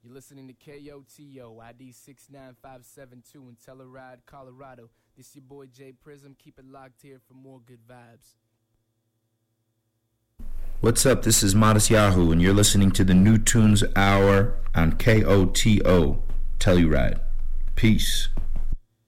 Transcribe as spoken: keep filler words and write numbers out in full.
You're listening to K O T O, I D six nine five seven two in Telluride, Colorado. This your boy Jay Prism. Keep it locked here for more good vibes. What's up? This is Modest Yahoo, and you're listening to the New Tunes Hour on K O T O, Telluride. Peace.